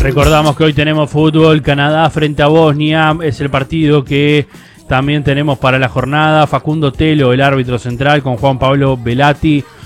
Recordamos que hoy tenemos fútbol, Canadá frente a Bosnia, es el partido que también tenemos para la jornada. Facundo Telo, el árbitro central, con Juan Pablo Velati